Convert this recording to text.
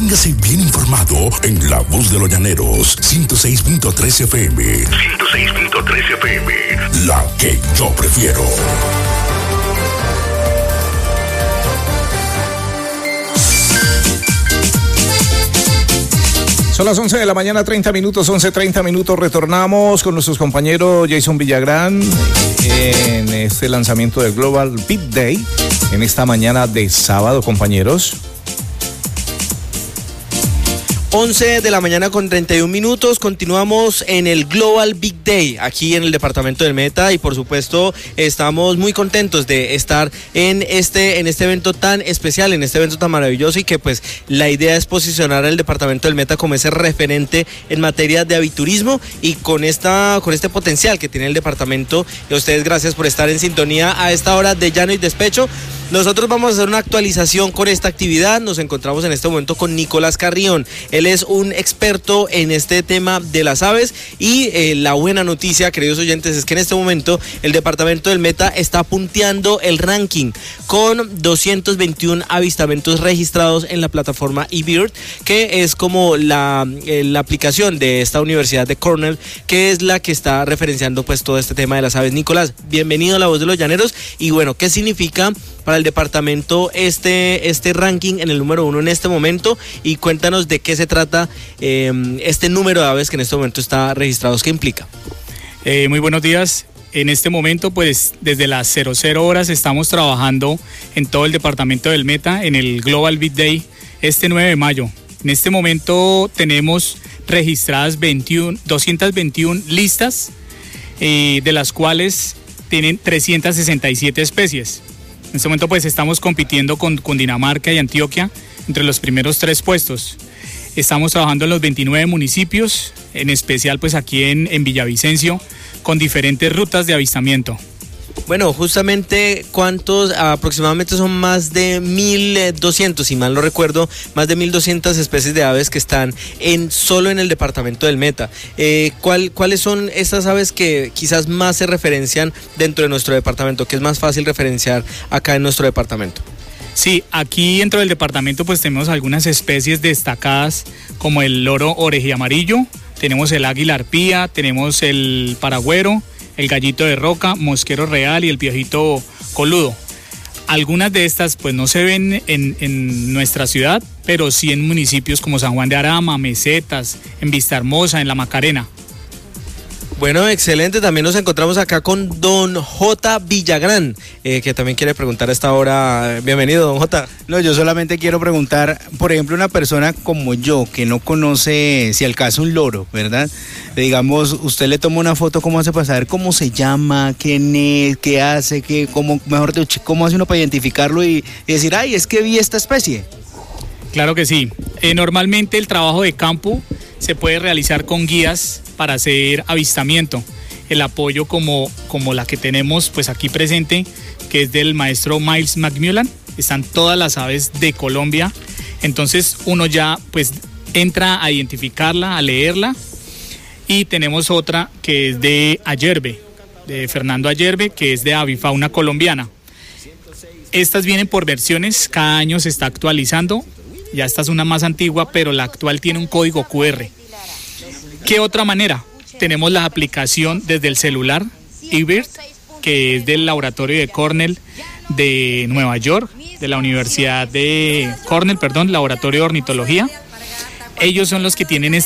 Manténgase bien informado en La Voz de los Llaneros, 106.3 FM. 106.3 FM, la que yo prefiero. Son las 11 de la mañana, 30 minutos, 11:30 minutos. Retornamos con nuestros compañeros Jason Villagrán en este lanzamiento del Global Big Day en esta mañana de sábado, compañeros. 11 de la mañana con 31 minutos, continuamos en el Global Big Day, aquí en el departamento del Meta, y por supuesto estamos muy contentos de estar en este evento tan especial, en este evento tan maravilloso, y que pues la idea es posicionar al departamento del Meta como ese referente en materia de aviturismo, y con este potencial que tiene el departamento. Y a ustedes gracias por estar en sintonía a esta hora de Llano y Despecho. Nosotros vamos a hacer una actualización con esta actividad. Nos encontramos en este momento con Nicolás Carrión. Él es un experto en este tema de las aves, y la buena noticia, queridos oyentes, es que en este momento el departamento del Meta está punteando el ranking con 221 avistamientos registrados en la plataforma eBird, que es como la aplicación de esta universidad de Cornell, que es la que está referenciando pues todo este tema de las aves. Nicolás, bienvenido a La Voz de los Llaneros. Y bueno, ¿qué significa para el departamento este ranking en el número 1 en este momento? Y cuéntanos de qué se trata este número de aves que en este momento está registrados. ¿Qué implica? Muy buenos días. En este momento, pues desde las 00 horas estamos trabajando en todo el departamento del Meta en el Global Big Day este 9 de mayo. En este momento tenemos registradas 221 listas, de las cuales tienen 367 especies. En este momento pues estamos compitiendo con Cundinamarca y Antioquia entre los primeros 3 puestos. Estamos trabajando en los 29 municipios, en especial pues aquí en Villavicencio, con diferentes rutas de avistamiento. Bueno, justamente, ¿cuántos? Aproximadamente son más de 1.200, si mal no recuerdo, más de 1.200 especies de aves que están solo en el departamento del Meta. ¿Cuáles son estas aves que quizás más se referencian dentro de nuestro departamento, que es más fácil referenciar acá en nuestro departamento? Sí, aquí dentro del departamento pues tenemos algunas especies destacadas, como el loro orejiamarillo, tenemos el águila arpía, tenemos el paragüero, el gallito de roca, mosquero real y el piojito coludo. Algunas de estas pues no se ven en nuestra ciudad, pero sí en municipios como San Juan de Arama, Mesetas, en Vistahermosa, en La Macarena. Bueno, excelente. También nos encontramos acá con don J. Villagrán, que también quiere preguntar a esta hora. Bienvenido, don J. No, yo solamente quiero preguntar, por ejemplo, una persona como yo, que no conoce, si al caso, un loro, ¿verdad? Digamos, usted le toma una foto, ¿cómo hace para saber cómo se llama, quién es, qué hace, cómo hace uno para identificarlo y decir, ay, es que vi esta especie? Claro que sí. Normalmente el trabajo de campo se puede realizar con guías para hacer avistamiento. El apoyo como la que tenemos pues aquí presente, que es del maestro Miles McMullan, están todas las aves de Colombia. Entonces uno ya pues entra a identificarla, a leerla. Y tenemos otra que es de Ayerbe, de Fernando Ayerbe, que es de avifauna colombiana. Estas vienen por versiones, cada año se está actualizando. Ya esta es una más antigua, pero la actual tiene un código QR. ¿Qué otra manera? Tenemos la aplicación desde el celular, eBird, que es del laboratorio de Cornell de Nueva York, de la Universidad de Cornell, laboratorio de ornitología. Ellos son los que tienen